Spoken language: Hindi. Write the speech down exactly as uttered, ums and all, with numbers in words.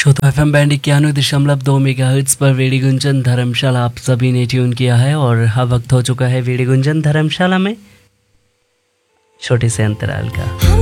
श्रोता एफ एम बैंड इक्यानवे दशमलव दो मेगा हर्ट्ज पर वेड़ी गुंजन धर्मशाला आप सभी ने ट्यून किया है और हाँ वक्त हो चुका है वेड़ी गुंजन धर्मशाला में छोटे से अंतराल का।